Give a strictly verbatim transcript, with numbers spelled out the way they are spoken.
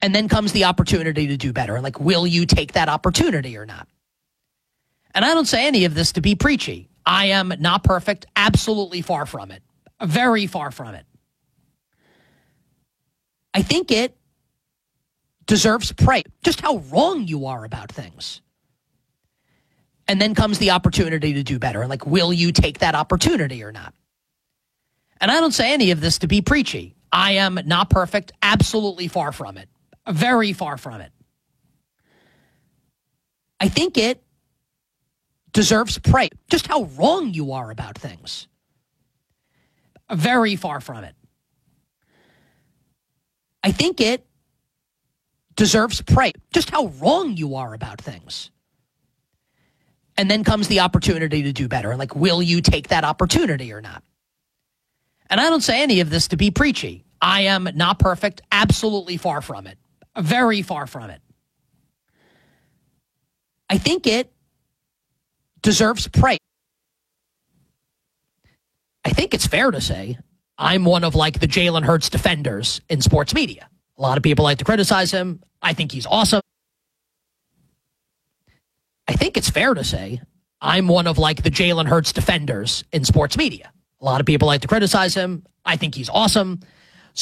And then comes the opportunity to do better. Like, will you take that opportunity or not? And I don't say any of this to be preachy. I am not perfect, absolutely far from it, very far from it. I think it deserves praise, just how wrong you are about things. And then comes the opportunity to do better. Like, will you take that opportunity or not? And I don't say any of this to be preachy. I am not perfect, absolutely far from it, very far from it. I think it deserves praise, just how wrong you are about things. Very far from it. I think it deserves praise, just how wrong you are about things. And then comes the opportunity to do better. Like, will you take that opportunity or not? And I don't say any of this to be preachy. I am not perfect, absolutely far from it, very far from it. I think it deserves praise. I think it's fair to say I'm one of like the Jalen Hurts defenders in sports media. A lot of people like to criticize him. I think he's awesome. I think it's fair to say I'm one of like the Jalen Hurts defenders in sports media. A lot of people like to criticize him. I think he's awesome.